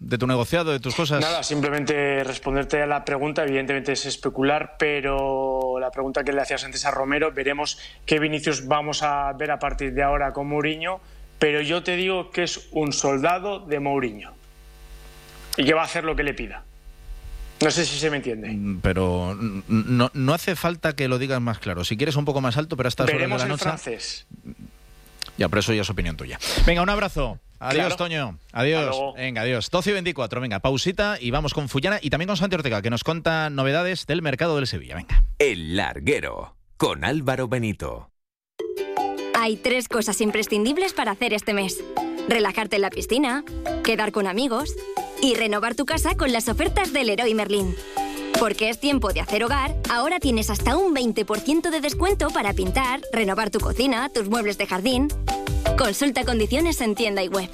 de tu negociado, de tus cosas? Nada, simplemente responderte a la pregunta. Evidentemente es especular, pero la pregunta que le hacías antes a Romero, veremos qué Vinicius vamos a ver a partir de ahora con Mourinho, pero yo te digo que es un soldado de Mourinho y que va a hacer lo que le pida. No sé si se me entiende. Pero no hace falta que lo digas más claro. Si quieres un poco más alto, pero hasta sobre la noche. Veremos el francés. Ya, pero eso ya es opinión tuya. Venga, un abrazo. Adiós, claro. Toño. Adiós. Venga, adiós. 12:24. Venga, pausita y vamos con Fullana y también con Santi Ortega, que nos cuenta novedades del mercado del Sevilla. Venga. El Larguero, con Álvaro Benito. Hay 3 cosas imprescindibles para hacer este mes: relajarte en la piscina, quedar con amigos y renovar tu casa con las ofertas del Leroy Merlin. Porque es tiempo de hacer hogar, ahora tienes hasta un 20% de descuento para pintar, renovar tu cocina, tus muebles de jardín. Consulta condiciones en tienda y web.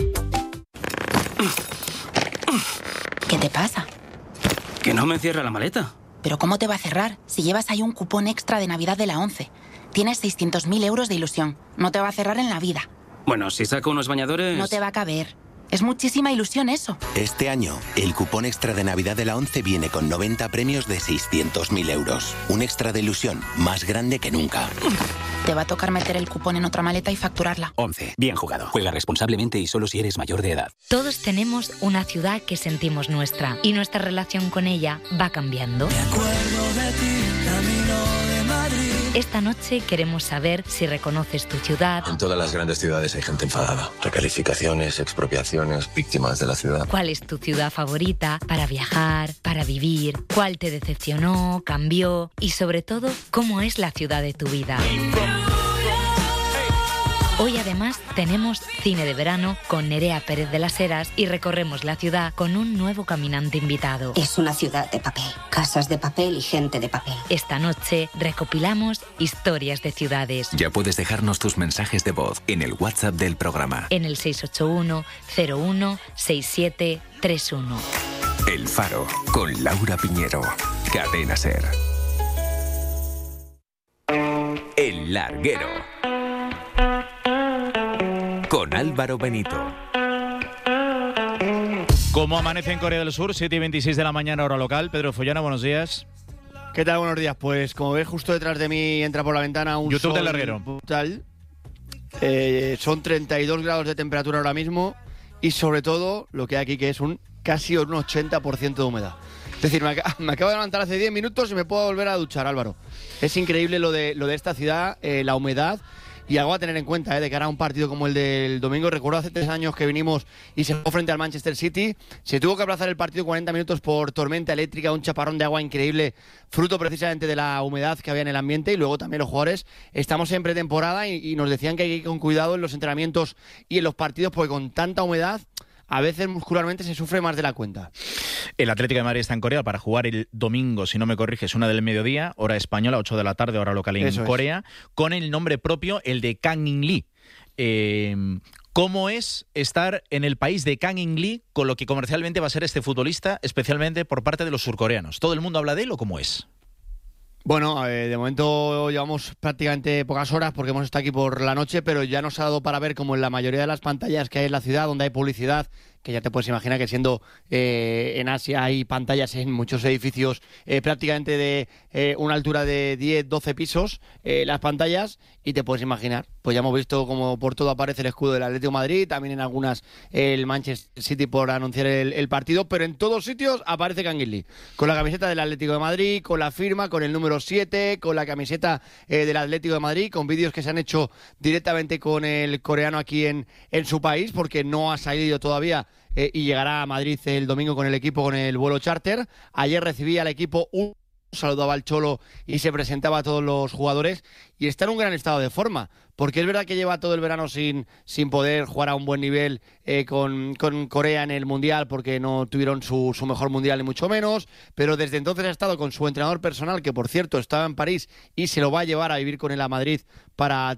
¿Qué te pasa? Que no me cierra la maleta. ¿Pero cómo te va a cerrar si llevas ahí un cupón extra de Navidad de la 11? Tienes 600.000 euros de ilusión. No te va a cerrar en la vida. Bueno, si saco unos bañadores... No te va a caber. Es muchísima ilusión eso. Este año, el cupón extra de Navidad de la 11 viene con 90 premios de 600.000 euros. Un extra de ilusión más grande que nunca. Te va a tocar meter el cupón en otra maleta y facturarla. 11. Bien jugado. Juega responsablemente y solo si eres mayor de edad. Todos tenemos una ciudad que sentimos nuestra y nuestra relación con ella va cambiando. Me acuerdo de ti, camino de Madrid. Esta noche queremos saber si reconoces tu ciudad. En todas las grandes ciudades hay gente enfadada. Recalificaciones, expropiaciones, víctimas de la ciudad. ¿Cuál es tu ciudad favorita para viajar, para vivir? ¿Cuál te decepcionó, cambió? Y sobre todo, ¿cómo es la ciudad de tu vida? Hoy además tenemos cine de verano con Nerea Pérez de las Heras y recorremos la ciudad con un nuevo caminante invitado. Es una ciudad de papel, casas de papel y gente de papel. Esta noche recopilamos historias de ciudades. Ya puedes dejarnos tus mensajes de voz en el WhatsApp del programa. En el 681 01 6731. El Faro, con Laura Piñero. Cadena SER. El Larguero, con Álvaro Benito. ¿Cómo amanece en Corea del Sur? 7:26 de la mañana, hora local. Pedro Follana, buenos días. ¿Qué tal? Buenos días. Pues como ves, justo detrás de mí entra por la ventana un YouTube sol del Larguero. brutal. Son 32 grados de temperatura ahora mismo y sobre todo lo que hay aquí, que es casi un 80% de humedad. Es decir, me acabo de levantar hace 10 minutos y me puedo volver a duchar, Álvaro. Es increíble lo de esta ciudad, la humedad. Y algo a tener en cuenta, de cara a un partido como el del domingo. Recuerdo hace 3 años que vinimos y se jugó frente al Manchester City. Se tuvo que aplazar el partido 40 minutos por tormenta eléctrica, un chaparrón de agua increíble, fruto precisamente de la humedad que había en el ambiente. Y luego también los jugadores estamos en pretemporada y nos decían que hay que ir con cuidado en los entrenamientos y en los partidos, porque con tanta humedad a veces muscularmente se sufre más de la cuenta. El Atlético de Madrid está en Corea para jugar el domingo, si no me corriges, 1 del mediodía, hora española, 8 de la tarde, hora local en Corea, con el nombre propio, el de Kang In-lee. ¿Cómo es estar en el país de Kang In-lee con lo que comercialmente va a ser este futbolista, especialmente por parte de los surcoreanos? ¿Todo el mundo habla de él o cómo es? Bueno, de momento llevamos prácticamente pocas horas porque hemos estado aquí por la noche, pero ya nos ha dado para ver, como en la mayoría de las pantallas que hay en la ciudad, donde hay publicidad, que ya te puedes imaginar que siendo en Asia hay pantallas en muchos edificios prácticamente de una altura de 10, 12 pisos, las pantallas, y te puedes imaginar, pues ya hemos visto como por todo aparece el escudo del Atlético de Madrid, también en algunas el Manchester City por anunciar el partido, pero en todos sitios aparece Kang In-lee, con la camiseta del Atlético de Madrid, con la firma, con el número 7, con la camiseta del Atlético de Madrid, con vídeos que se han hecho directamente con el coreano aquí en su país, porque no ha salido todavía y llegará a Madrid el domingo con el equipo, con el vuelo charter. Ayer recibía al equipo, saludaba al Cholo y se presentaba a todos los jugadores, y está en un gran estado de forma, porque es verdad que lleva todo el verano sin poder jugar a un buen nivel con Corea en el Mundial, porque no tuvieron su mejor Mundial ni mucho menos, pero desde entonces ha estado con su entrenador personal, que por cierto estaba en París y se lo va a llevar a vivir con él a Madrid para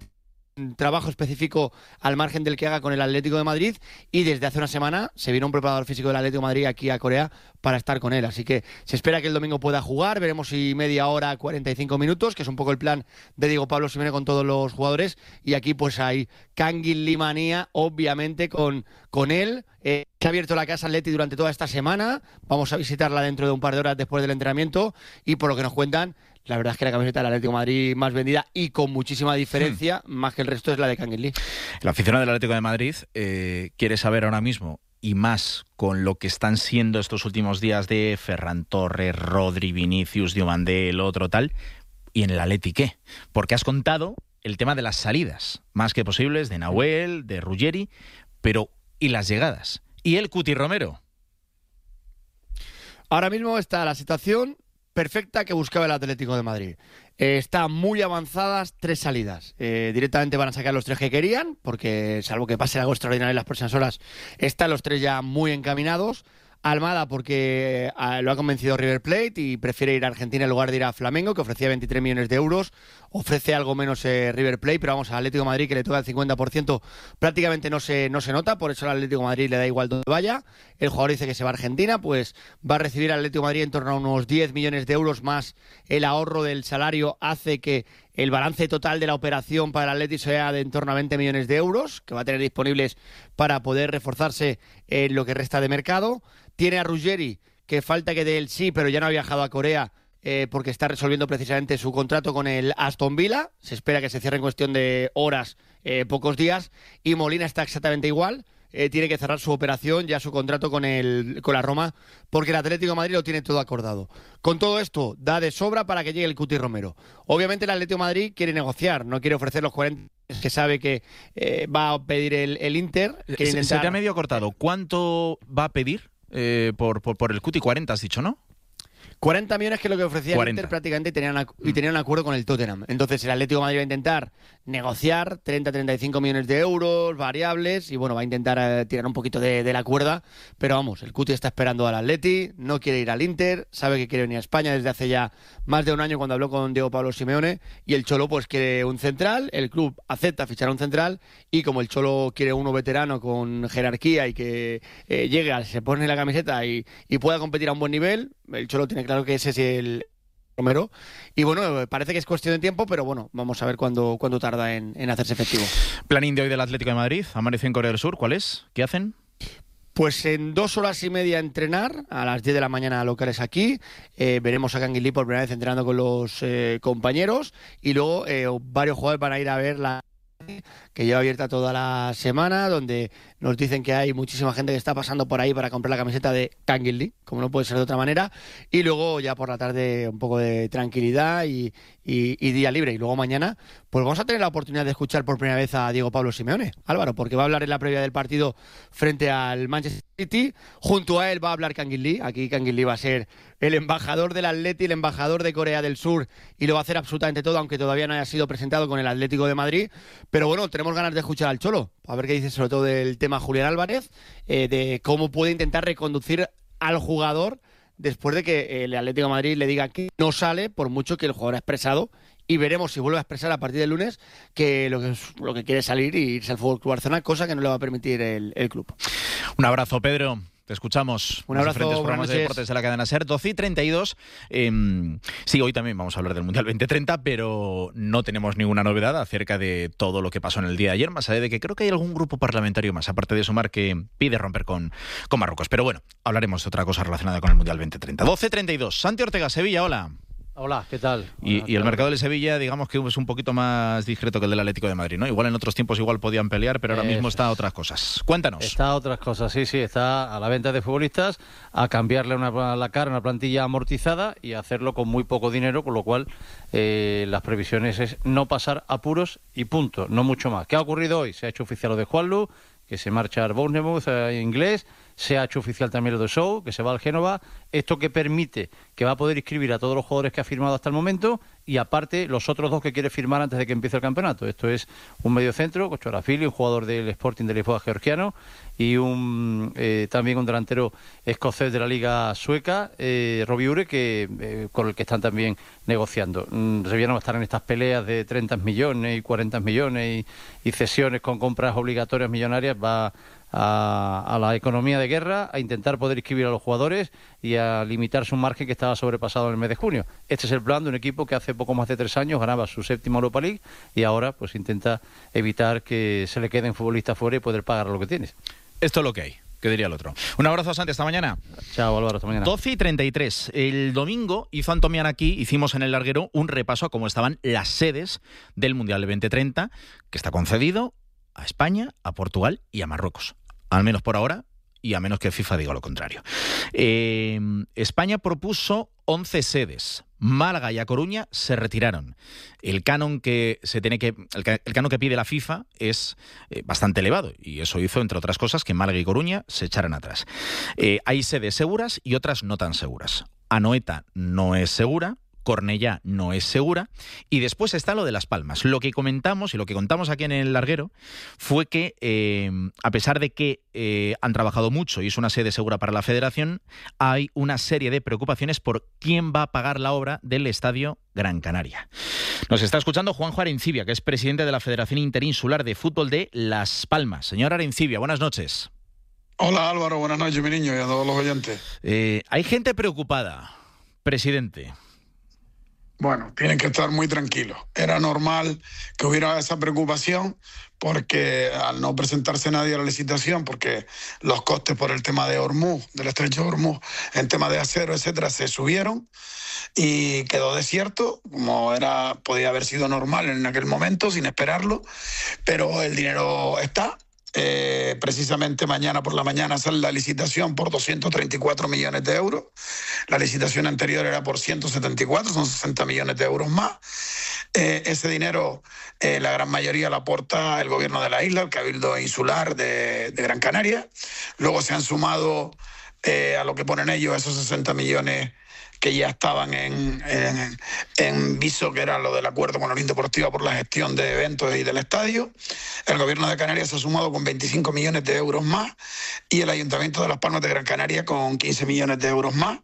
trabajo específico al margen del que haga con el Atlético de Madrid, y desde hace una semana se vino un preparador físico del Atlético de Madrid aquí a Corea para estar con él, así que se espera que el domingo pueda jugar, veremos si media hora, 45 minutos, que es un poco el plan de Diego Pablo Simeone con todos los jugadores, y aquí pues hay Kangin Lee manía, obviamente con él. Se ha abierto la casa Atleti durante toda esta semana, vamos a visitarla dentro de un par de horas después del entrenamiento, y por lo que nos cuentan, la verdad es que la camiseta del Atlético de Madrid más vendida y con muchísima diferencia, más que el resto, es la de Kangin Lee. El aficionado del Atlético de Madrid quiere saber ahora mismo, y más con lo que están siendo estos últimos días de Ferran Torres, Rodri, Vinicius, Diomandé, el otro tal, y en el Atleti ¿qué? Porque has contado el tema de las salidas, más que posibles, de Nahuel, de Ruggeri, pero ¿y las llegadas? ¿Y el Cuti Romero? Ahora mismo está la situación perfecta que buscaba el Atlético de Madrid. Están muy avanzadas 3 salidas. Directamente van a sacar los 3 que querían, porque salvo que pase algo extraordinario en las próximas horas, están los 3 ya muy encaminados. Almada porque lo ha convencido River Plate y prefiere ir a Argentina en lugar de ir a Flamengo, que ofrecía 23 millones de euros. Ofrece algo menos River Plate, pero vamos, al Atlético de Madrid, que le toca el 50%, prácticamente no se nota, por eso al Atlético de Madrid le da igual donde vaya. El jugador dice que se va a Argentina, pues va a recibir al Atlético de Madrid en torno a unos 10 millones de euros más el ahorro del salario, hace que el balance total de la operación para el Atlético sea de en torno a 20 millones de euros, que va a tener disponibles para poder reforzarse en lo que resta de mercado. Tiene a Ruggeri, que falta que dé el sí, pero ya no ha viajado a Corea porque está resolviendo precisamente su contrato con el Aston Villa. Se espera que se cierre en cuestión de horas, pocos días. Y Molina está exactamente igual. Tiene que cerrar su operación, ya su contrato con la Roma, porque el Atlético de Madrid lo tiene todo acordado. Con todo esto, da de sobra para que llegue el Cuti Romero. Obviamente el Atlético de Madrid quiere negociar, no quiere ofrecer los 40 que sabe que va a pedir el Inter. Se te ha medio cortado. ¿Cuánto va a pedir por el Cuti? 40 has dicho, ¿no? 40 millones, que es lo que ofrecía el Inter prácticamente, y tenían un acuerdo con el Tottenham. Entonces el Atlético de Madrid va a intentar negociar 30-35 millones de euros, variables, y bueno, va a intentar tirar un poquito de la cuerda, pero vamos, el Cuti está esperando al Atleti, no quiere ir al Inter, sabe que quiere venir a España desde hace ya más de un año cuando habló con Diego Pablo Simeone, y el Cholo pues quiere un central, el club acepta fichar a un central, y como el Cholo quiere uno veterano con jerarquía y que llegue, se pone la camiseta y pueda competir a un buen nivel, el Cholo tiene claro que ese es el Romero, y bueno, parece que es cuestión de tiempo, pero bueno, vamos a ver cuándo tarda en hacerse efectivo. Planín de hoy del Atlético de Madrid, amaneció en Corea del Sur, ¿cuál es? ¿Qué hacen? Pues en 2 horas y media entrenar, a las 10 de la mañana locales aquí, veremos a Kangin Lee por primera vez entrenando con los compañeros, y luego varios jugadores van a ir a ver la que lleva abierta toda la semana, donde nos dicen que hay muchísima gente que está pasando por ahí para comprar la camiseta de Kangin Lee, como no puede ser de otra manera, y luego ya por la tarde un poco de tranquilidad y día libre, y luego mañana pues vamos a tener la oportunidad de escuchar por primera vez a Diego Pablo Simeone, Álvaro, porque va a hablar en la previa del partido frente al Manchester City, junto a él va a hablar Kangin Lee. Aquí Kangin Lee va a ser el embajador del Atleti, el embajador de Corea del Sur, y lo va a hacer absolutamente todo, aunque todavía no haya sido presentado con el Atlético de Madrid, pero bueno, tenemos ganas de escuchar al Cholo, a ver qué dice sobre todo del tema Julián Álvarez, de cómo puede intentar reconducir al jugador después de que el Atlético de Madrid le diga que no sale, por mucho que el jugador ha expresado, y veremos si vuelve a expresar a partir del lunes que lo que quiere es salir y irse al Fútbol Club Barcelona, cosa que no le va a permitir el club. Un abrazo, Pedro. Te escuchamos. Un abrazo. Diferentes programas de deportes de la cadena SER. 12:32. Sí, hoy también vamos a hablar del Mundial 2030, pero no tenemos ninguna novedad acerca de todo lo que pasó en el día de ayer, más allá de que creo que hay algún grupo parlamentario más, aparte de Sumar, que pide romper con Marruecos. Pero bueno, hablaremos de otra cosa relacionada con el Mundial 2030. 12:32. Santi Ortega, Sevilla, hola. Hola, ¿qué tal? Y el mercado de Sevilla, digamos que es un poquito más discreto que el del Atlético de Madrid, ¿no? Igual en otros tiempos podían pelear, pero ahora mismo está a otras cosas. Cuéntanos. Está a otras cosas, sí, está a la venta de futbolistas, a cambiarle la cara, una plantilla amortizada y hacerlo con muy poco dinero, con lo cual las previsiones es no pasar apuros y punto, no mucho más. ¿Qué ha ocurrido hoy? Se ha hecho oficial lo de Juanlu, que se marcha al Bournemouth inglés, se ha hecho oficial también lo de Show, que se va al Génova. Esto que permite que va a poder inscribir a todos los jugadores que ha firmado hasta el momento y aparte los otros 2 que quiere firmar antes de que empiece el campeonato. Esto es un mediocentro, Kochorafili, un jugador del Sporting de Lisboa georgiano, y también un delantero escocés de la Liga Sueca, Robbie Ure, con el que están también negociando. Sevilla no va a estar en estas peleas de 30 millones y 40 millones y cesiones con compras obligatorias millonarias. Va a la economía de guerra, a intentar poder inscribir a los jugadores y a limitar su margen que estaba sobrepasado en el mes de junio. Este es el plan de un equipo que hace poco más de 3 años ganaba su 7ª Europa League y ahora pues intenta evitar que se le queden futbolistas fuera y poder pagar lo que tienes. Esto es lo que hay, que diría el otro. Un abrazo, Santi, hasta mañana. Chao, Álvaro, hasta mañana. 12:33. El domingo hizo Antomian aquí, hicimos en el larguero un repaso a cómo estaban las sedes del Mundial de 2030, que está concedido a España, a Portugal y a Marruecos. Al menos por ahora, y a menos que FIFA diga lo contrario. España propuso 11 sedes. Málaga y A Coruña se retiraron. El canon que pide la FIFA es bastante elevado y eso hizo, entre otras cosas, que Málaga y Coruña se echaran atrás. Hay sedes seguras y otras no tan seguras. Anoeta no es segura, Cornellá no es segura, y después está lo de Las Palmas. Lo que comentamos y lo que contamos aquí en el larguero fue que, a pesar de que han trabajado mucho y es una sede segura para la federación, hay una serie de preocupaciones por quién va a pagar la obra del Estadio Gran Canaria. Nos está escuchando Juanjo Arencibia, que es presidente de la Federación Interinsular de Fútbol de Las Palmas. Señor Arencibia, buenas noches. Hola Álvaro, buenas noches, mi niño, y a todos los oyentes. Hay gente preocupada, presidente. Bueno, tienen que estar muy tranquilos. Era normal que hubiera esa preocupación porque al no presentarse nadie a la licitación, porque los costes por el tema de Hormuz, del estrecho de Hormuz, en tema de acero, etcétera, se subieron y quedó desierto, como podía haber sido normal en aquel momento, sin esperarlo, pero el dinero está. Precisamente mañana por la mañana sale la licitación por 234 millones de euros. La licitación anterior era por 174, son 60 millones de euros más. Ese dinero, la gran mayoría la aporta el gobierno de la isla, el Cabildo Insular de Gran Canaria. Luego se han sumado a lo que ponen ellos esos 60 millones que ya estaban en viso, que era lo del acuerdo con la Unión Deportiva por la gestión de eventos y del estadio. El gobierno de Canarias se ha sumado con 25 millones de euros más y el Ayuntamiento de Las Palmas de Gran Canaria con 15 millones de euros más.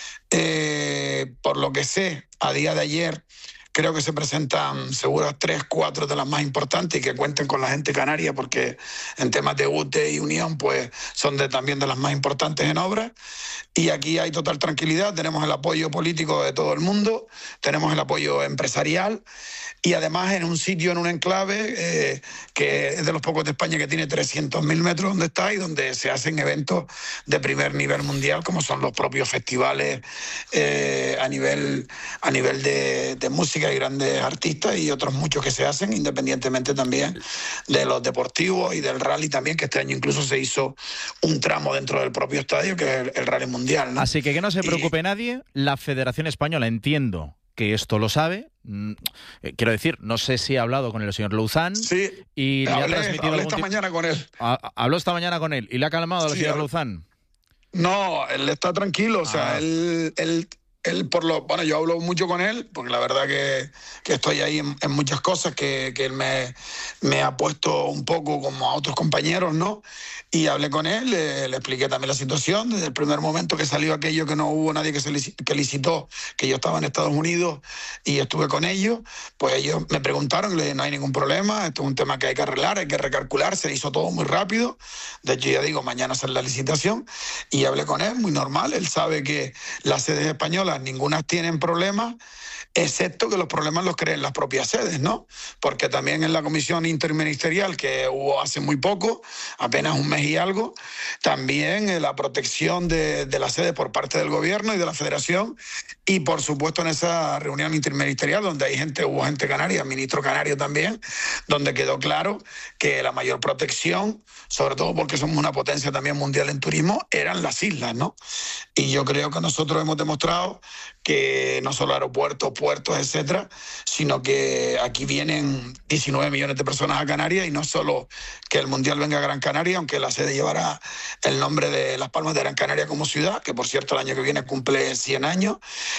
Por lo que sé, a día de ayer creo que se presentan seguras 3, 4 de las más importantes y que cuenten con la gente canaria, porque en temas de UTE y Unión pues son también de las más importantes en obras. Y aquí hay total tranquilidad, tenemos el apoyo político de todo el mundo, tenemos el apoyo empresarial y además en un sitio, en un enclave que es de los pocos de España que tiene 300.000 metros donde está y donde se hacen eventos de primer nivel mundial, como son los propios festivales a nivel de música y grandes artistas y otros muchos que se hacen, independientemente también de los deportivos y del rally también, que este año incluso se hizo un tramo dentro del propio estadio, que es el rally mundial, ¿no? Así que no se preocupe nadie, la Federación Española, entiendo que esto lo sabe. Quiero decir, no sé si ha hablado con el señor Louzán. Sí, y le ha transmitido hablé esta mañana con él. Habló esta mañana con él y le ha calmado al señor Louzán. No, él está tranquilo, o sea, él bueno, yo hablo mucho con él, porque la verdad que estoy ahí en muchas cosas que él me ha puesto un poco como a otros compañeros, ¿no? Y hablé con él, le expliqué también la situación, desde el primer momento que salió aquello, que no hubo nadie que licitó, que yo estaba en Estados Unidos y estuve con ellos, pues ellos me preguntaron, le dije, no hay ningún problema, esto es un tema que hay que arreglar, hay que recalcular, se hizo todo muy rápido, de hecho ya digo, mañana sale la licitación, y hablé con él, muy normal, él sabe que las sedes españolas ninguna tienen problemas, excepto que los problemas los creen las propias sedes, ¿no? Porque también en la comisión interministerial que hubo hace muy poco, apenas un mes y algo, también la protección de la sede por parte del gobierno y de la federación, y por supuesto en esa reunión interministerial donde hubo gente canaria, ministro canario también, donde quedó claro que la mayor protección, sobre todo porque somos una potencia también mundial en turismo, eran las islas, ¿no? Y yo creo que nosotros hemos demostrado que no solo aeropuertos, puertos, etcétera, sino que aquí vienen 19 millones de personas a Canarias, y no solo que el Mundial venga a Gran Canaria, aunque la sede llevará el nombre de Las Palmas de Gran Canaria como ciudad, que por cierto el año que viene cumple 100 años,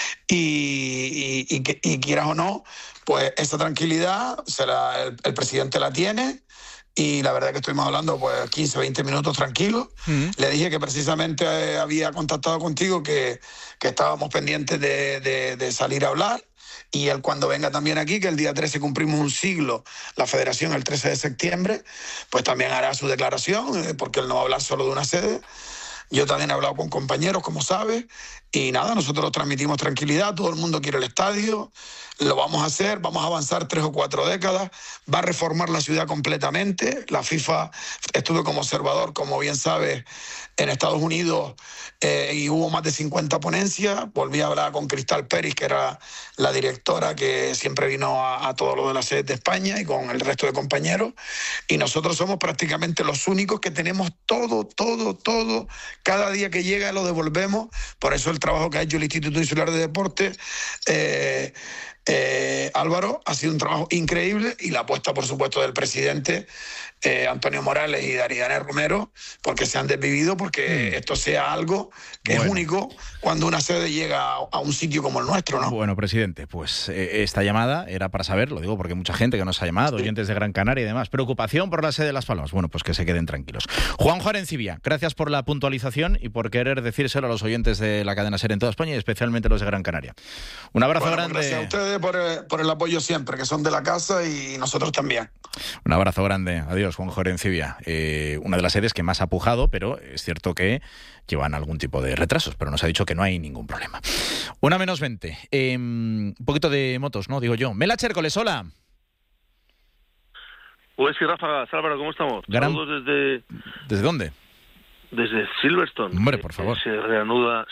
y quieras o no, pues esa tranquilidad el presidente la tiene. Y la verdad que estuvimos hablando pues 15, 20 minutos tranquilos. Le dije que precisamente había contactado contigo, que estábamos pendientes de salir a hablar. Y él, cuando venga también aquí, que el día 13 cumplimos un siglo, la federación el 13 de septiembre, pues también hará su declaración, porque él no va a hablar solo de una sede. Yo también he hablado con compañeros, como sabes, y nada, nosotros transmitimos tranquilidad, todo el mundo quiere el estadio, lo vamos a hacer, vamos a avanzar 3 o 4 décadas, va a reformar la ciudad completamente. La FIFA, estuve como observador, como bien sabes, en Estados Unidos, y hubo más de 50 ponencias. Volví a hablar con Cristal Pérez, que era la directora que siempre vino a todo lo de la sede de España, y con el resto de compañeros, y nosotros somos prácticamente los únicos que tenemos todo, cada día que llega lo devolvemos. Por eso el trabajo que ha hecho el Instituto Insular de Deportes, Álvaro, ha sido un trabajo increíble, y la apuesta, por supuesto, del presidente Antonio Morales y Darío Romero, porque se han desvivido, porque esto sea algo que es único cuando una sede llega a un sitio como el nuestro, ¿no? Bueno, presidente, pues esta llamada era para saber, lo digo porque mucha gente que nos ha llamado, oyentes de Gran Canaria y demás, preocupación por la sede de Las Palmas. Bueno, pues que se queden tranquilos. Juanjo Arencibia, gracias por la puntualización y por querer decírselo a los oyentes de la cadena SER en toda España, y especialmente los de Gran Canaria. Un abrazo grande. Gracias a ustedes por el apoyo siempre, que son de la casa, y nosotros también. Un abrazo grande. Adiós, Juanjo Arencibia. Una de las sedes que más ha pujado, pero es cierto que llevan algún tipo de retrasos, pero nos ha dicho que no hay ningún problema. 1:20. Un poquito de motos, ¿no? Digo yo. Mela Chércoles, hola. Pues sí, Rafa, Álvaro, ¿cómo estamos? Saludos desde... ¿Desde dónde? Desde Silverstone. Hombre, por favor. Se reanuda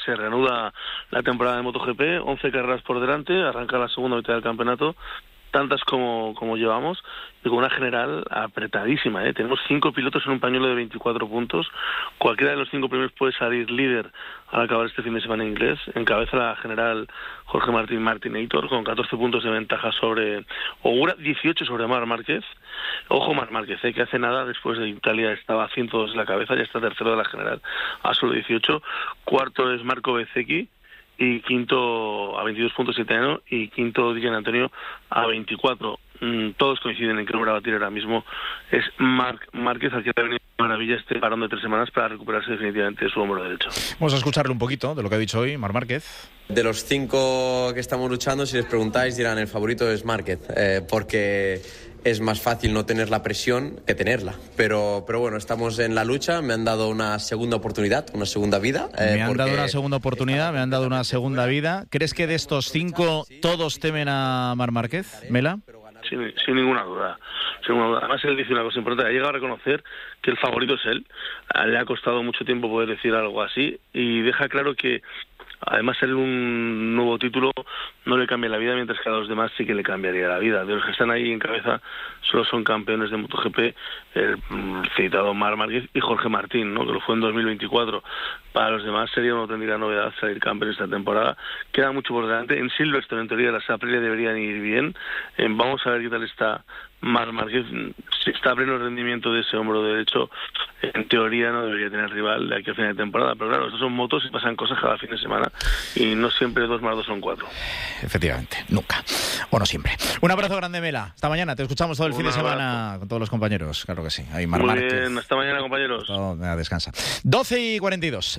la temporada de MotoGP, 11 carreras por delante, arranca la segunda mitad del campeonato, tantas como llevamos, y con una general apretadísima, ¿eh? Tenemos 5 pilotos en un pañuelo de 24 puntos. Cualquiera de los 5 primeros puede salir líder al acabar este fin de semana inglés. Encabeza la general Jorge Martinator con 14 puntos de ventaja sobre Ogura, 18 sobre Marc Márquez. Ojo, Marc Márquez, que hace nada, después de Italia estaba a 102 en la cabeza, ya está tercero de la general a solo 18. Cuarto es Marco Bezzecchi, y quinto a 22 puntos italiano, y quinto Di Gianantonio a 24. Todos coinciden en que el hombre a batir ahora mismo es Marc Márquez, al que ha venido maravilla este parón de 3 semanas para recuperarse definitivamente de su hombro derecho. Vamos a escucharle un poquito de lo que ha dicho hoy Marc Márquez. De los 5 que estamos luchando, si les preguntáis dirán el favorito es Márquez, porque es más fácil no tener la presión que tenerla. Pero bueno, estamos en la lucha, me han dado una segunda oportunidad, una segunda vida. Me han dado una segunda oportunidad, me han dado una segunda vida. ¿Crees que de estos 5 todos temen a Marc Márquez, Mela? Sin ninguna duda. Además, él dice una cosa importante, ha llegado a reconocer que el favorito es él. Le ha costado mucho tiempo poder decir algo así, y deja claro que además él un nuevo título no le cambia la vida, mientras que a los demás sí que le cambiaría la vida. De los que están ahí en cabeza solo son campeones de MotoGP, el citado Marc Márquez y Jorge Martín, ¿no?, que lo fue en 2024. Para los demás sería una auténtica novedad salir campeón esta temporada. Queda mucho por delante. En Silverstone, en teoría, las Aprilia deberían ir bien. Vamos a ver qué tal está Marc Márquez. Si está a pleno rendimiento de ese hombro derecho, en teoría no debería tener rival de aquí a final de temporada. Pero claro, estos son motos y pasan cosas cada fin de semana, y no siempre 2 más 2 son 4. Efectivamente, nunca. O no siempre. Un abrazo grande, Mela. Hasta mañana. Te escuchamos todo el fin de semana con todos los compañeros. Claro que sí. Ahí Marc Márquez. Muy bien. Hasta mañana, compañeros. Descansa. 12:42.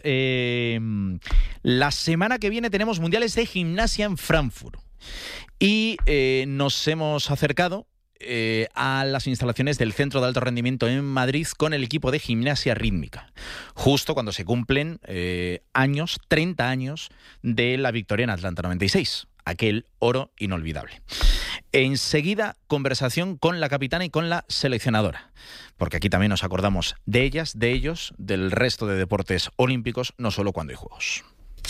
La semana que viene tenemos mundiales de gimnasia en Frankfurt. Y nos hemos acercado a las instalaciones del Centro de Alto Rendimiento en Madrid con el equipo de gimnasia rítmica, justo cuando se cumplen 30 años de la victoria en Atlanta 96, aquel oro inolvidable. Enseguida, conversación con la capitana y con la seleccionadora, porque aquí también nos acordamos de ellas, de ellos, del resto de deportes olímpicos, no solo cuando hay juegos.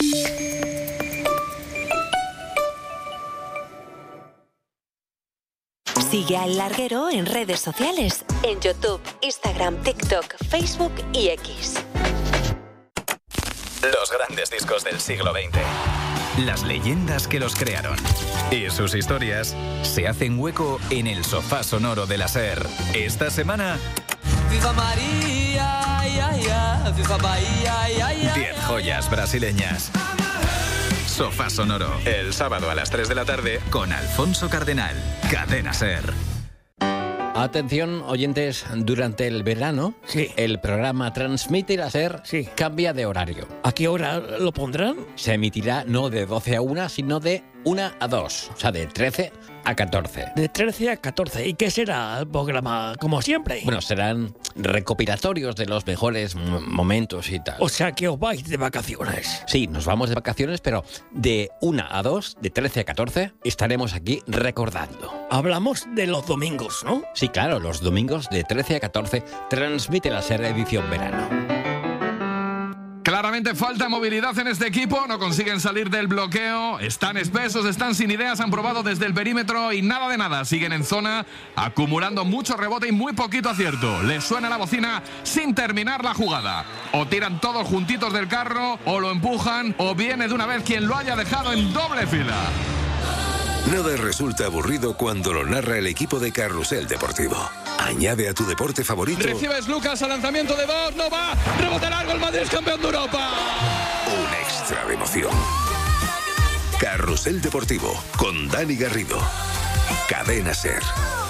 Sigue a El Larguero en redes sociales, en YouTube, Instagram, TikTok, Facebook y X. Los grandes discos del siglo XX. las leyendas que los crearon. Y sus historias se hacen hueco en el sofá sonoro de la SER. Esta semana... Viva María, viva Bahía, 10 joyas brasileñas. Sofá sonoro, el sábado a las 3 de la tarde con Alfonso Cardenal. Cadena SER. Atención, oyentes, durante el verano, el programa Transmite la SER cambia de horario. ¿A qué hora lo pondrán? Se emitirá no de 12 a 1, sino de 1 a 2, o sea, de 13 a 14. De 13 a 14. ¿Y qué será el programa, como siempre? Bueno, serán recopilatorios de los mejores momentos y tal. O sea, que os vais de vacaciones. Sí, nos vamos de vacaciones, pero de 1 a 2, de 13 a 14, estaremos aquí recordando. Hablamos de los domingos, ¿no? Sí, claro, los domingos de 13 a 14 transmite la SER edición verano. Claramente falta movilidad en este equipo, no consiguen salir del bloqueo, están espesos, están sin ideas, han probado desde el perímetro y nada de nada, siguen en zona, acumulando mucho rebote y muy poquito acierto. Les suena la bocina sin terminar la jugada. O tiran todos juntitos del carro, o lo empujan, o viene de una vez quien lo haya dejado en doble fila. Nada resulta aburrido cuando lo narra el equipo de Carrusel Deportivo. Añade a tu deporte favorito. Recibes Lucas al lanzamiento de dos, no va, rebote largo, el Madrid es campeón de Europa. Un extra de emoción. Carrusel Deportivo con Dani Garrido. Cadena SER.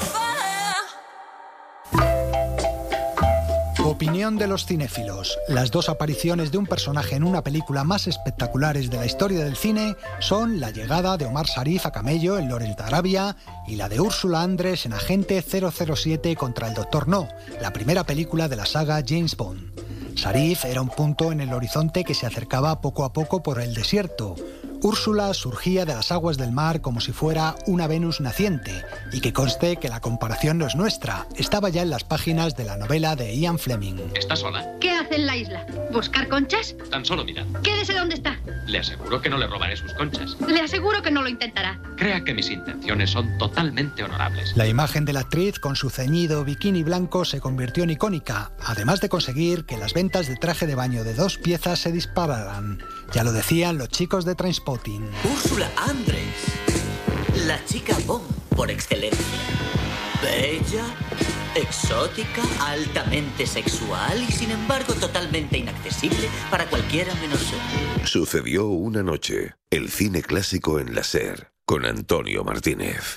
Opinión de los cinéfilos. Las dos apariciones de un personaje en una película más espectaculares de la historia del cine son la llegada de Omar Sharif a camello en Lawrence de Arabia y la de Úrsula Andress en Agente 007 contra el Dr. No, la primera película de la saga James Bond. Sharif era un punto en el horizonte que se acercaba poco a poco por el desierto. Úrsula surgía de las aguas del mar como si fuera una Venus naciente, y que conste que la comparación no es nuestra, estaba ya en las páginas de la novela de Ian Fleming. ¿Está sola? ¿Qué hace en la isla? ¿Buscar conchas? Tan solo mira. Quédese donde está. Le aseguro que no le robaré sus conchas. Le aseguro que no lo intentará. Crea que mis intenciones son totalmente honorables. La imagen de la actriz con su ceñido bikini blanco se convirtió en icónica, además de conseguir que las ventas de traje de baño de 2 piezas se dispararan. Ya lo decían los chicos de Trainspotting. Úrsula Andress, la chica Bond por excelencia. Bella, exótica, altamente sexual y sin embargo totalmente inaccesible para cualquiera menos él. Sucedió una noche. El cine clásico en la SER con Antonio Martínez.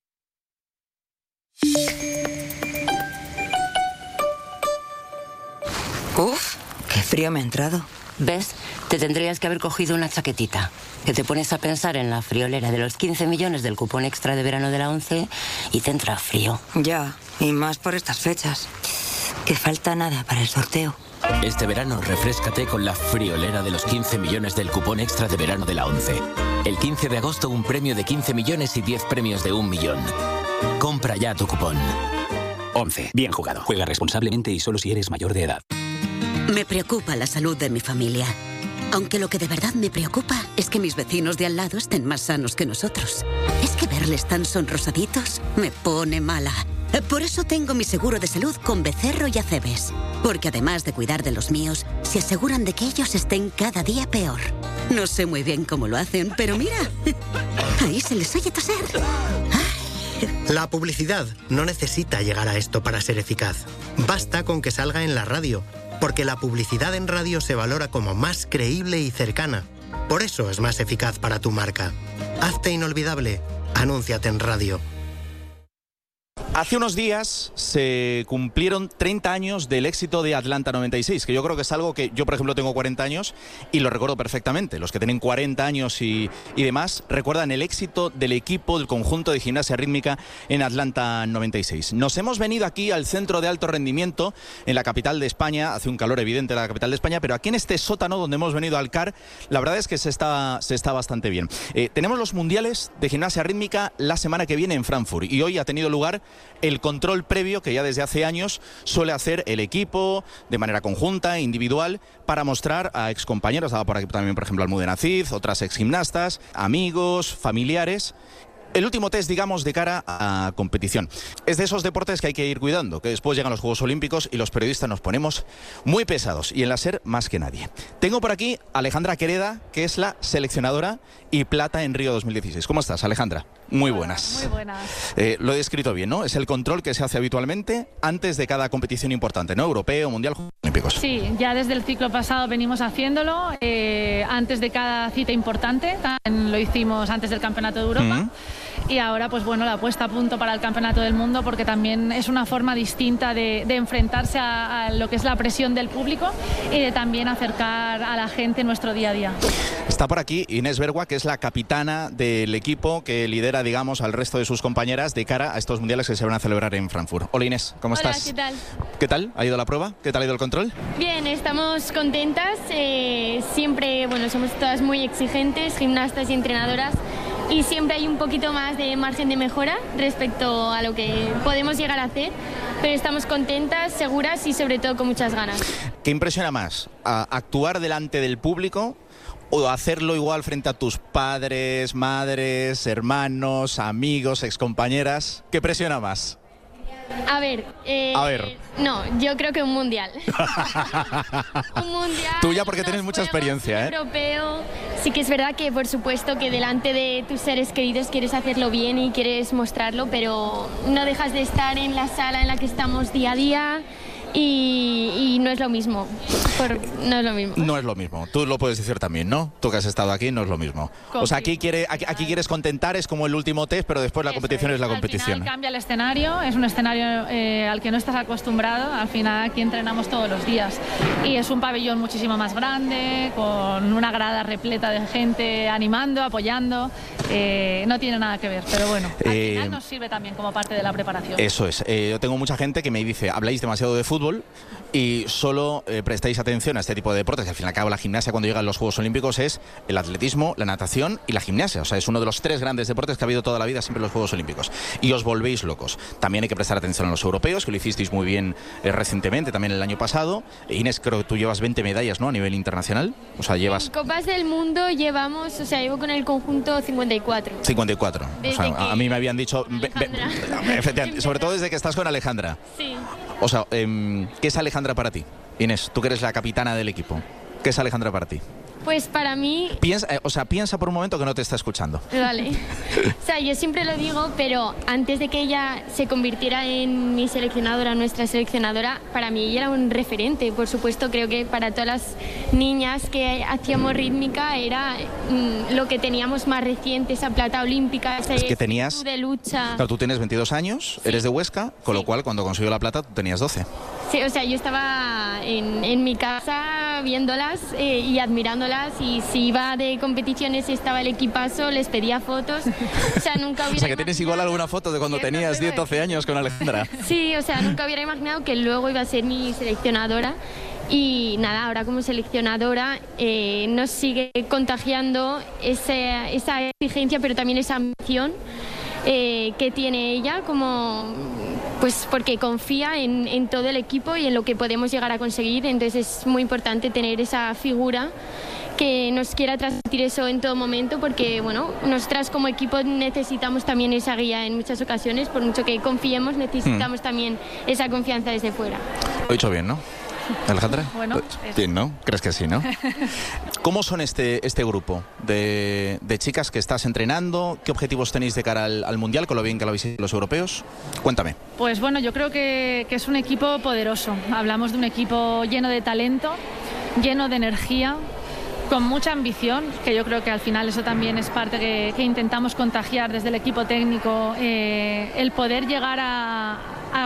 Uf, qué frío me ha entrado. ¿Ves? Te tendrías que haber cogido una chaquetita. Que te pones a pensar en la friolera de los 15 millones del cupón extra de verano de la 11 y te entra frío. Ya, y más por estas fechas. Que falta nada para el sorteo. Este verano refréscate con la friolera de los 15 millones del cupón extra de verano de la 11. El 15 de agosto un premio de 15 millones y 10 premios de 1 millón. Compra ya tu cupón. 11. Bien jugado. Juega responsablemente y solo si eres mayor de edad. Me preocupa la salud de mi familia. Aunque lo que de verdad me preocupa es que mis vecinos de al lado estén más sanos que nosotros. Es que verles tan sonrosaditos me pone mala. Por eso tengo mi seguro de salud con Becerro y Acebes. Porque además de cuidar de los míos, se aseguran de que ellos estén cada día peor. No sé muy bien cómo lo hacen, pero mira, ahí se les oye toser. La publicidad no necesita llegar a esto para ser eficaz. Basta con que salga en la radio. Porque la publicidad en radio se valora como más creíble y cercana. Por eso es más eficaz para tu marca. Hazte inolvidable. Anúnciate en radio. Hace unos días se cumplieron 30 años del éxito de Atlanta 96, que yo creo que es algo que yo, por ejemplo, tengo 40 años y lo recuerdo perfectamente. Los que tienen 40 años y demás recuerdan el éxito del equipo, del conjunto de gimnasia rítmica en Atlanta 96. Nos hemos venido aquí al centro de alto rendimiento en la capital de España. Hace un calor evidente en la capital de España, pero aquí en este sótano donde hemos venido al CAR, la verdad es que se está bastante bien. Tenemos los mundiales de gimnasia rítmica la semana que viene en Frankfurt y hoy ha tenido lugar el control previo que ya desde hace años suele hacer el equipo de manera conjunta, individual, para mostrar a excompañeros, estaba por aquí también por ejemplo Almudena Cid, otras exgimnastas, amigos, familiares, El último test, digamos, de cara a competición. Es de esos deportes que hay que ir cuidando, que después llegan los Juegos Olímpicos y los periodistas nos ponemos muy pesados, y en la SER más que nadie. Tengo por aquí a Alejandra Quereda, que es la seleccionadora y plata en Río 2016. ¿Cómo estás, Alejandra? Muy buenas. Muy buenas. Lo he descrito bien, ¿no? Es el control que se hace habitualmente antes de cada competición importante, ¿no? Europeo, mundial, Juegos Olímpicos. Sí, ya desde el ciclo pasado venimos haciéndolo, antes de cada cita importante. También lo hicimos antes del Campeonato de Europa. Y ahora, pues bueno, la puesta a punto para el Campeonato del Mundo, porque también es una forma distinta de enfrentarse a lo que es la presión del público y de también acercar a la gente nuestro día a día. Está por aquí Inés Bergua, que es la capitana del equipo que lidera, digamos, al resto de sus compañeras de cara a estos mundiales que se van a celebrar en Frankfurt. Hola Inés, ¿cómo estás? ¿Qué tal? ¿Qué tal? ¿Ha ido la prueba? ¿Qué tal ha ido el control? Bien, estamos contentas. Siempre, bueno, somos todas muy exigentes, gimnastas y entrenadoras. Y siempre hay un poquito más de margen de mejora respecto a lo que podemos llegar a hacer, pero estamos contentas, seguras y sobre todo con muchas ganas. ¿Qué impresiona más? ¿Actuar delante del público o hacerlo igual frente a tus padres, madres, hermanos, amigos, excompañeras? ¿Qué presiona más? A ver. No, yo creo que un mundial. Un mundial. Tú ya porque tienes mucha experiencia, ¿eh? Europeo. Sí que es verdad que por supuesto que delante de tus seres queridos quieres hacerlo bien y quieres mostrarlo, pero no dejas de estar en la sala en la que estamos día a día. Y no es lo mismo. No es lo mismo. No es lo mismo. Tú lo puedes decir también, ¿no? Tú que has estado aquí, no es lo mismo. O sea, aquí quieres contentar, es como el último test, pero después la competición es la competición. Al final cambia el escenario, es un escenario al que no estás acostumbrado. Al final aquí entrenamos todos los días. Y es un pabellón muchísimo más grande, con una grada repleta de gente animando, apoyando. No tiene nada que ver, pero bueno, al final nos sirve también como parte de la preparación. Eso es. Yo tengo mucha gente que me dice, habláis demasiado de fútbol y solo prestáis atención a este tipo de deportes, que al fin y al cabo la gimnasia cuando llegan los Juegos Olímpicos es el atletismo, la natación y la gimnasia. O sea, es uno de los 3 grandes deportes que ha habido toda la vida siempre en los Juegos Olímpicos. Y os volvéis locos. También hay que prestar atención a los europeos, que lo hicisteis muy bien recientemente, también el año pasado. Inés, creo que tú llevas 20 medallas, ¿no? A nivel internacional. O sea, llevas... En Copas del Mundo llevo con el conjunto 54. 54. O sea, a mí me habían dicho... efectivamente, sobre todo desde que estás con Alejandra. Sí. O sea, ¿qué es Alejandra para ti? Inés, tú que eres la capitana del equipo. ¿Qué es Alejandra para ti? Pues para mí... Piensa por un momento que no te está escuchando. Vale. O sea, yo siempre lo digo, pero antes de que ella se convirtiera en mi seleccionadora, nuestra seleccionadora, para mí ella era un referente. Por supuesto, creo que para todas las niñas que hacíamos rítmica era lo que teníamos más reciente, esa plata olímpica, ese que tenías de lucha. Claro, tú tienes 22 años, sí. Eres de Huesca, con lo cual cuando consiguió la plata tú tenías 12. Sí, o sea, yo estaba en mi casa viéndolas y admirándolas, y si iba de competiciones y estaba el equipazo, les pedía fotos. O sea, nunca hubiera... O sea, que tienes igual alguna foto de cuando tenías 10, 12 años con Alejandra. Sí, o sea, nunca hubiera imaginado que luego iba a ser mi seleccionadora. Y nada, ahora como seleccionadora nos sigue contagiando esa exigencia, pero también esa ambición que tiene ella, como pues porque confía en todo el equipo y en lo que podemos llegar a conseguir. Entonces es muy importante tener esa figura que nos quiera transmitir eso en todo momento, porque bueno, nosotras como equipo necesitamos también esa guía en muchas ocasiones. Por mucho que confiemos, necesitamos también esa confianza desde fuera. Lo he dicho bien, ¿no? Alejandra, bueno, bien, ¿no? ¿Crees que sí, no? ¿Cómo son este grupo de chicas que estás entrenando? ¿Qué objetivos tenéis de cara al Mundial, con lo bien que lo habéis hecho los europeos? Cuéntame. Pues bueno, yo creo que es un equipo poderoso. Hablamos de un equipo lleno de talento, lleno de energía, con mucha ambición, que yo creo que al final eso también es parte que intentamos contagiar desde el equipo técnico, el poder llegar a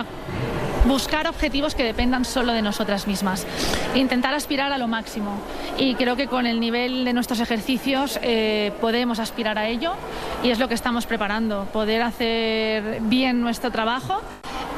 buscar objetivos que dependan solo de nosotras mismas, intentar aspirar a lo máximo, y creo que con el nivel de nuestros ejercicios podemos aspirar a ello, y es lo que estamos preparando, poder hacer bien nuestro trabajo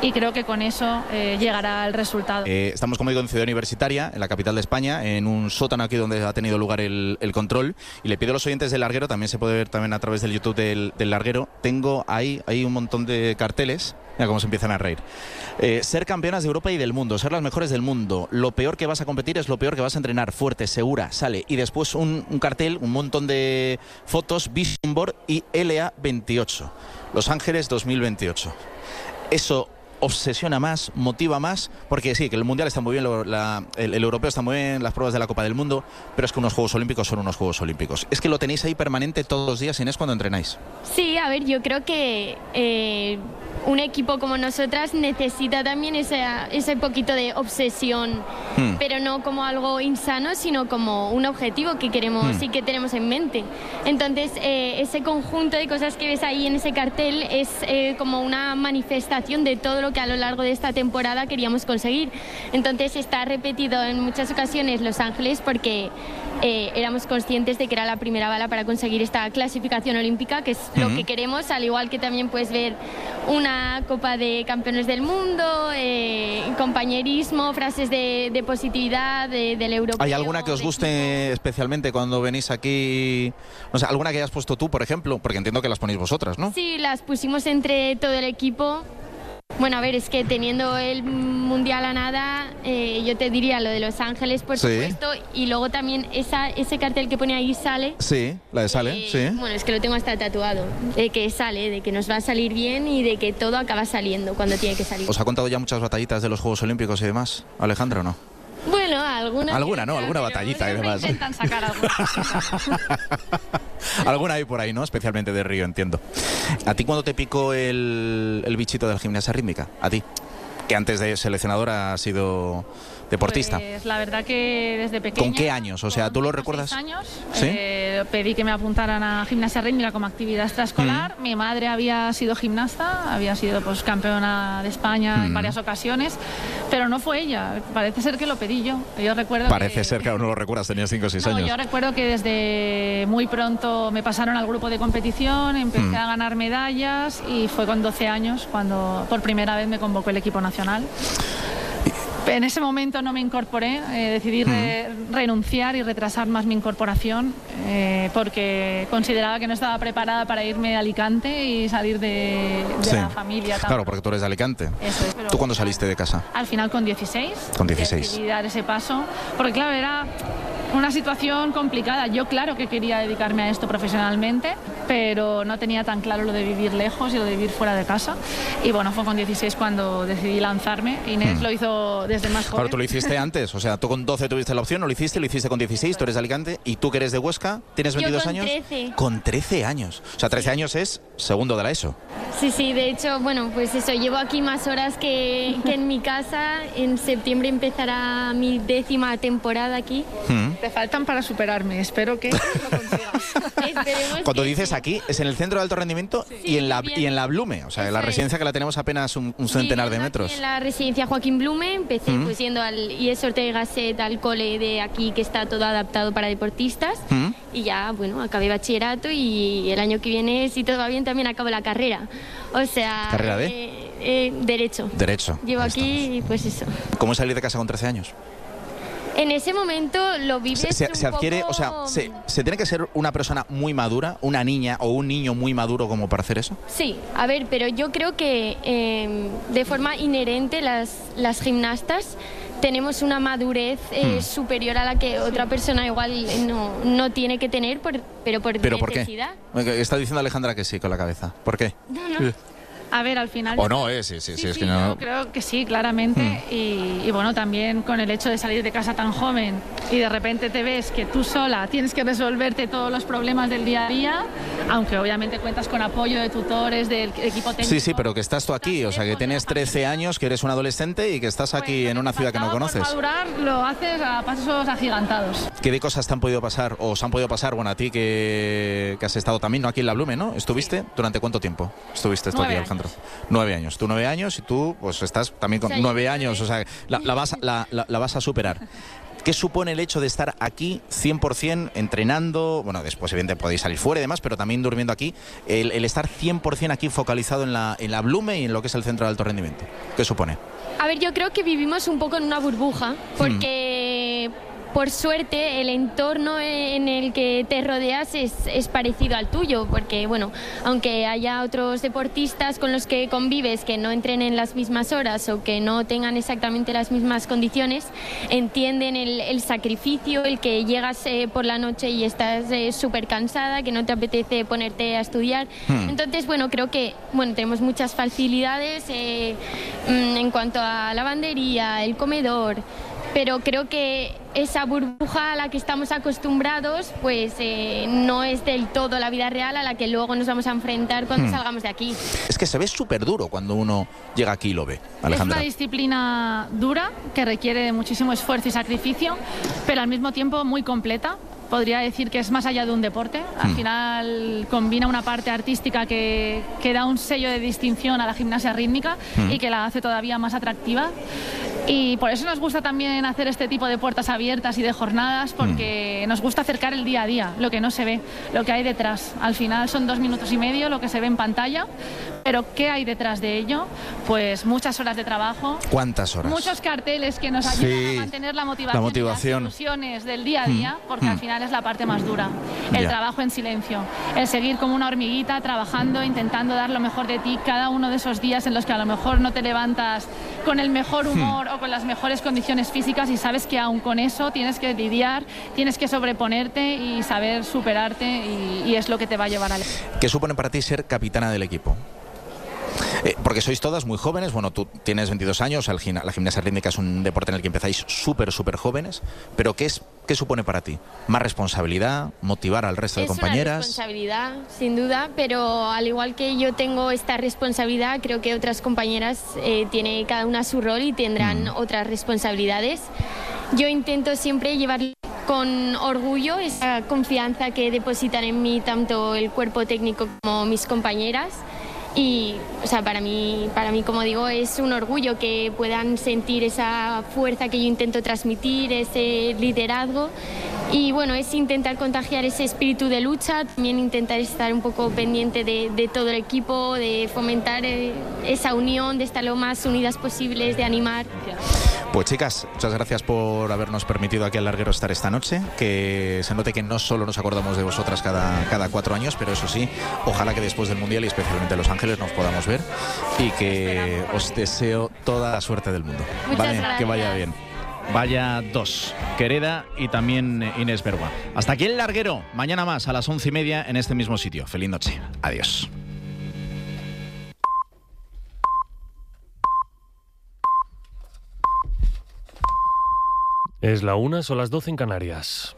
y creo que con eso llegará el resultado. Estamos, como digo, en Ciudad Universitaria, en la capital de España, en un sótano aquí donde ha tenido lugar el control, y le pido a los oyentes del Larguero, también se puede ver también a través del YouTube del Larguero, tengo ahí un montón de carteles. Mira cómo se empiezan a reír. Ser campeonas de Europa y del mundo, ser las mejores del mundo. Lo peor que vas a competir es lo peor que vas a entrenar. Fuerte, segura, sale. Y después un cartel, un montón de fotos, Vision Board y LA28. Los Ángeles 2028. Eso obsesiona más, motiva más, porque sí, que el Mundial está muy bien, el Europeo está muy bien, las pruebas de la Copa del Mundo, pero es que unos Juegos Olímpicos son unos Juegos Olímpicos. Es que lo tenéis ahí permanente todos los días, Inés, cuando entrenáis. Sí, a ver, yo creo que un equipo como nosotras necesita también ese poquito de obsesión, pero no como algo insano, sino como un objetivo que queremos y que tenemos en mente. Entonces, ese conjunto de cosas que ves ahí en ese cartel es como una manifestación de todo lo que a lo largo de esta temporada queríamos conseguir. Entonces, está repetido en muchas ocasiones Los Ángeles porque éramos conscientes de que era la primera bala para conseguir esta clasificación olímpica, que es lo que queremos, al igual que también puedes ver una Copa de Campeones del Mundo, compañerismo, frases de positividad del europeo. ¿Hay alguna que os guste especialmente cuando venís aquí? O sea, ¿alguna que hayas puesto tú, por ejemplo? Porque entiendo que las ponéis vosotras, ¿no? Sí, las pusimos entre todo el equipo. Bueno, a ver, es que teniendo el Mundial a nada, yo te diría lo de Los Ángeles, por supuesto, y luego también ese cartel que pone ahí Sale. Sí, la de Sale, sí. Bueno, es que lo tengo hasta tatuado, de que sale, de que nos va a salir bien y de que todo acaba saliendo cuando tiene que salir. ¿Os ha contado ya muchas batallitas de los Juegos Olímpicos y demás, Alejandra, o no? Bueno, alguna. Alguna, ¿no? Alguna batallita y demás. Intentan sacar alguna. Alguna hay por ahí, ¿no? Especialmente de Río, entiendo. ¿A ti cuándo te picó el bichito de la gimnasia rítmica? ¿A ti? Que antes de seleccionadora has sido deportista. Pues la verdad que desde pequeña. ¿Con qué años? O sea, ¿tú lo recuerdas? 6 años. ¿Sí? Pedí que me apuntaran a gimnasia rítmica como actividad extraescolar. Mi madre había sido gimnasta, había sido pues campeona de España en varias ocasiones, pero no fue ella. Parece ser que lo pedí yo. Yo recuerdo. Parece ser que aún no lo recuerdas, tenías 5 o 6 años. Yo recuerdo que desde muy pronto me pasaron al grupo de competición, empecé a ganar medallas y fue con 12 años cuando por primera vez me convocó el equipo nacional. En ese momento no me incorporé, decidí renunciar y retrasar más mi incorporación porque consideraba que no estaba preparada para irme a Alicante y salir de la familia. Claro, porque tú eres de Alicante. Eso es, pero ¿Tú cuándo saliste de casa? Al final con 16. Con 16. Decidí dar ese paso, porque claro, era una situación complicada. Yo claro que quería dedicarme a esto profesionalmente, pero no tenía tan claro lo de vivir lejos y lo de vivir fuera de casa. Y bueno, fue con 16 cuando decidí lanzarme. Inés lo hizo desde más joven. Claro, tú lo hiciste antes, o sea, tú con 12 tuviste la opción, no lo hiciste con 16, tú eres de Alicante, y tú que eres de Huesca, ¿tienes 22 años? 13. Con 13 años. O sea, 13 años es segundo de la ESO. Sí, de hecho, bueno, pues eso, llevo aquí más horas que en mi casa. En septiembre empezará mi 10ª temporada aquí. Te faltan para superarme, espero que lo consigas. Cuando dices aquí, es en el centro de alto rendimiento y en la Blume, o sea, en la residencia que la tenemos apenas un centenar de metros. En la residencia Joaquín Blume empecé pues yendo al IES Ortega y Gasset, al cole de aquí que está todo adaptado para deportistas, y ya, bueno, acabé bachillerato y el año que viene, si todo va bien, también acabo la carrera. O sea... ¿Carrera de? Derecho. Derecho. Llevo aquí, pues eso. ¿Cómo es salir de casa con 13 años? En ese momento lo vives se adquiere, poco... o sea, ¿se tiene que ser una persona muy madura, una niña o un niño muy maduro como para hacer eso? Sí, a ver, pero yo creo que de forma inherente las gimnastas tenemos una madurez superior a la que otra persona igual no tiene que tener, pero por necesidad. ¿Por qué? Está diciendo Alejandra que sí con la cabeza. ¿Por qué? No. A ver, al final... O no, sí, es que no... Yo creo que sí, claramente. Y bueno, también con el hecho de salir de casa tan joven y de repente te ves que tú sola tienes que resolverte todos los problemas del día a día, aunque obviamente cuentas con apoyo de tutores, del equipo técnico. Sí, pero que estás tú aquí, o sea, que tienes 13 años, que eres un adolescente y que estás aquí en una ciudad que no conoces. Por madurar lo haces a pasos agigantados. ¿Qué de cosas te han podido pasar o os han podido pasar? Bueno, a ti que has estado también, ¿no? Aquí en la Blume, ¿no? ¿Estuviste? ¿Durante cuánto tiempo estuviste tú aquí, Alejandro? 9 años. Tú 9 años y tú pues estás también con 9 años, o sea, la vas a superar. ¿Qué supone el hecho de estar aquí 100% entrenando? Bueno, después evidentemente podéis salir fuera y demás, pero también durmiendo aquí. El estar 100% aquí focalizado en la Blume y en lo que es el centro de alto rendimiento. ¿Qué supone? A ver, yo creo que vivimos un poco en una burbuja, porque por suerte el entorno en el que te rodeas es parecido al tuyo, porque bueno, aunque haya otros deportistas con los que convives que no entrenen las mismas horas o que no tengan exactamente las mismas condiciones, entienden el sacrificio, el que llegas por la noche y estás súper cansada, que no te apetece ponerte a estudiar. Entonces, bueno, creo que tenemos muchas facilidades en cuanto a lavandería, el comedor, pero creo que esa burbuja a la que estamos acostumbrados pues no es del todo la vida real a la que luego nos vamos a enfrentar cuando salgamos de aquí. Es que se ve súper duro cuando uno llega aquí y lo ve, Alejandra. Es una disciplina dura que requiere de muchísimo esfuerzo y sacrificio, pero al mismo tiempo muy completa. Podría decir que es más allá de un deporte. Al final combina una parte artística que da un sello de distinción a la gimnasia rítmica y que la hace todavía más atractiva. Y por eso nos gusta también hacer este tipo de puertas abiertas y de jornadas, porque nos gusta acercar el día a día, lo que no se ve, lo que hay detrás. Al final son 2 minutos y medio lo que se ve en pantalla, pero ¿qué hay detrás de ello? Pues muchas horas de trabajo. ¿Cuántas horas? Muchos carteles que nos ayudan a mantener la motivación. Y las ilusiones del día a día, porque al final es la parte más dura. El trabajo en silencio, el seguir como una hormiguita trabajando, intentando dar lo mejor de ti cada uno de esos días en los que a lo mejor no te levantas con el mejor humor o con las mejores condiciones físicas y sabes que aún con eso tienes que lidiar, tienes que sobreponerte y saber superarte y es lo que te va a llevar al éxito. ¿Qué supone para ti ser capitana del equipo? Porque sois todas muy jóvenes, bueno, tú tienes 22 años, la gimnasia rítmica es un deporte en el que empezáis súper jóvenes, pero ¿qué supone para ti? ¿Más responsabilidad? ¿Motivar al resto de compañeras? Es una responsabilidad, sin duda, pero al igual que yo tengo esta responsabilidad, creo que otras compañeras tienen cada una su rol y tendrán otras responsabilidades. Yo intento siempre llevar con orgullo esa confianza que depositan en mí tanto el cuerpo técnico como mis compañeras. Y, o sea, para mí, como digo, es un orgullo que puedan sentir esa fuerza que yo intento transmitir, ese liderazgo. Y bueno, es intentar contagiar ese espíritu de lucha, también intentar estar un poco pendiente de todo el equipo, de fomentar esa unión, de estar lo más unidas posibles, de animar. Pues chicas, muchas gracias por habernos permitido aquí al Larguero estar esta noche, que se note que no solo nos acordamos de vosotras cada 4 años, pero eso sí, ojalá que después del Mundial y especialmente en Los Ángeles nos podamos ver y que os deseo toda la suerte del mundo. Muchas gracias. Que vaya bien. Vaya dos, Quereda y también Inés Bergua. Hasta aquí el Larguero, mañana más a las 11:30 en este mismo sitio. Feliz noche, adiós. Es la 1, son las 12 en Canarias.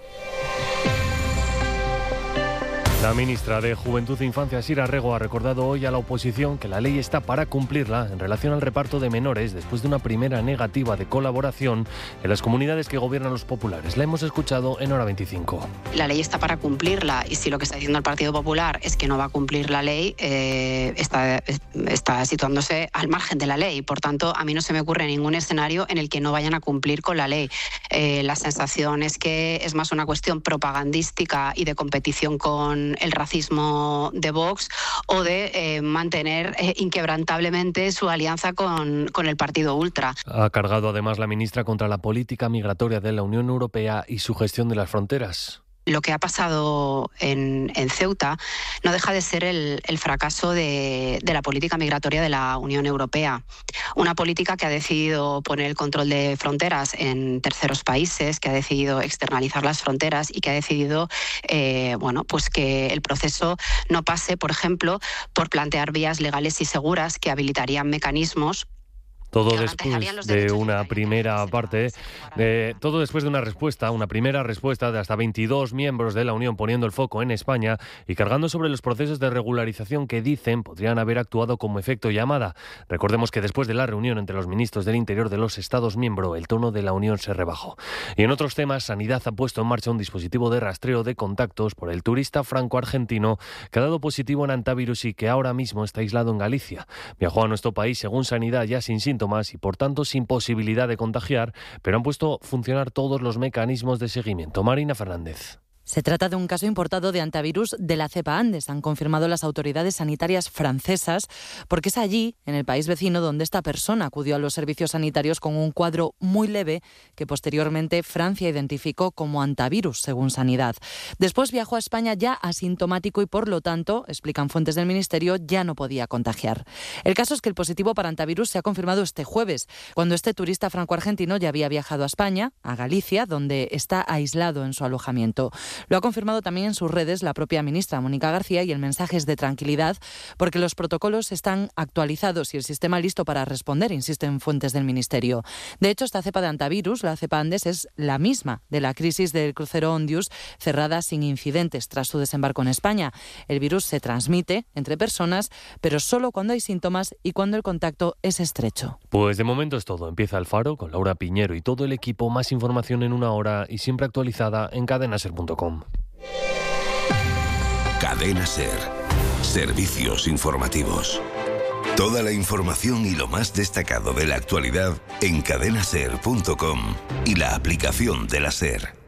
La ministra de Juventud e Infancia, Sira Rego, ha recordado hoy a la oposición que la ley está para cumplirla en relación al reparto de menores después de una primera negativa de colaboración en las comunidades que gobiernan los populares. La hemos escuchado en Hora 25. La ley está para cumplirla y si lo que está diciendo el Partido Popular es que no va a cumplir la ley, está situándose al margen de la ley. Por tanto, a mí no se me ocurre ningún escenario en el que no vayan a cumplir con la ley. La sensación es que es más una cuestión propagandística y de competición con el racismo de Vox o de mantener inquebrantablemente su alianza con el partido ultra. Ha cargado además la ministra contra la política migratoria de la Unión Europea y su gestión de las fronteras. Lo que ha pasado en Ceuta no deja de ser el fracaso de la política migratoria de la Unión Europea. Una política que ha decidido poner el control de fronteras en terceros países, que ha decidido externalizar las fronteras y que ha decidido pues que el proceso no pase, por ejemplo, por plantear vías legales y seguras que habilitarían mecanismos. Todo después de una primera parte, todo después de una primera respuesta de hasta 22 miembros de la Unión poniendo el foco en España y cargando sobre los procesos de regularización que dicen podrían haber actuado como efecto llamada. Recordemos que después de la reunión entre los ministros del Interior de los Estados miembros, el tono de la Unión se rebajó. Y en otros temas, Sanidad ha puesto en marcha un dispositivo de rastreo de contactos por el turista franco-argentino que ha dado positivo en antivirus y que ahora mismo está aislado en Galicia. Viajó a nuestro país, según Sanidad, ya sin síntomas síntomas y por tanto sin posibilidad de contagiar, pero han puesto a funcionar todos los mecanismos de seguimiento. Marina Fernández. Se trata de un caso importado de antivirus de la cepa Andes, han confirmado las autoridades sanitarias francesas, porque es allí, en el país vecino, donde esta persona acudió a los servicios sanitarios con un cuadro muy leve que posteriormente Francia identificó como antivirus, según Sanidad. Después viajó a España ya asintomático y, por lo tanto, explican fuentes del Ministerio, ya no podía contagiar. El caso es que el positivo para antivirus se ha confirmado este jueves, cuando este turista franco-argentino ya había viajado a España, a Galicia, donde está aislado en su alojamiento. Lo ha confirmado también en sus redes la propia ministra Mónica García y el mensaje es de tranquilidad porque los protocolos están actualizados y el sistema listo para responder, insisten fuentes del Ministerio. De hecho, esta cepa de antivirus, la cepa Andes, es la misma de la crisis del crucero Ondius, cerrada sin incidentes tras su desembarco en España. El virus se transmite entre personas, pero solo cuando hay síntomas y cuando el contacto es estrecho. Pues de momento es todo. Empieza El Faro con Laura Piñero y todo el equipo. Más información en una hora y siempre actualizada en cadenaser.com. Cadena Ser. Servicios informativos. Toda la información y lo más destacado de la actualidad en cadenaser.com y la aplicación de la Ser.